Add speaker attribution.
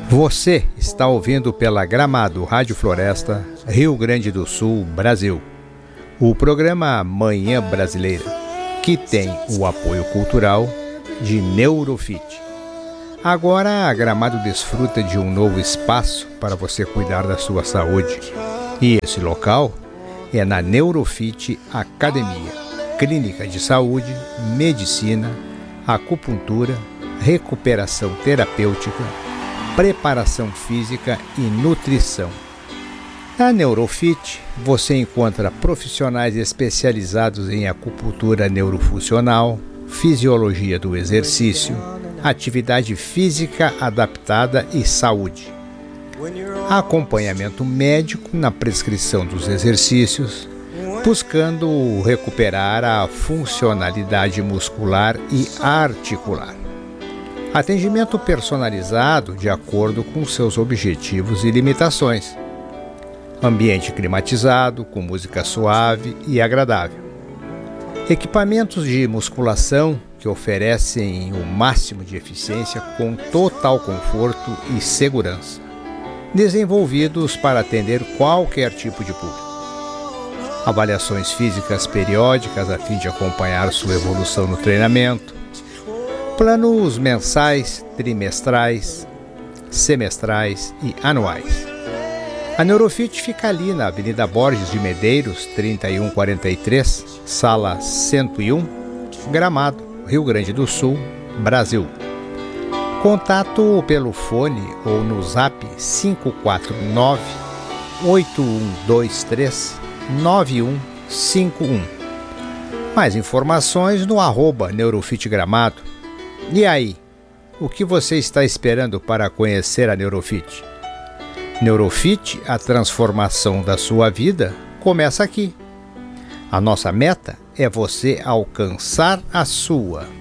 Speaker 1: Você está ouvindo pela Gramado Rádio Floresta, Rio Grande do Sul, Brasil, o programa Manhã Brasileira, que tem o apoio cultural de Neurofit. Agora a Gramado desfruta de um novo espaço para você cuidar da sua saúde. E esse local é na Neurofit Academia, clínica de saúde, medicina, acupuntura, recuperação terapêutica, preparação física e nutrição. Na Neurofit, você encontra profissionais especializados em acupuntura neurofuncional, fisiologia do exercício, atividade física adaptada e saúde. Acompanhamento médico na prescrição dos exercícios, buscando recuperar a funcionalidade muscular e articular. Atendimento personalizado de acordo com seus objetivos e limitações. Ambiente climatizado, com música suave e agradável. Equipamentos de musculação que oferecem o máximo de eficiência com total conforto e segurança. Desenvolvidos para atender qualquer tipo de público. Avaliações físicas periódicas a fim de acompanhar sua evolução no treinamento. Planos mensais, trimestrais, semestrais e anuais. A Neurofit fica ali na Avenida Borges de Medeiros, 3143, Sala 101, Gramado, Rio Grande do Sul, Brasil. Contato pelo fone ou no zap 549-8123-9151. Mais informações no @NeurofitGramado. E aí, o que você está esperando para conhecer a Neurofit? Neurofit, a transformação da sua vida, começa aqui. A nossa meta é você alcançar a sua.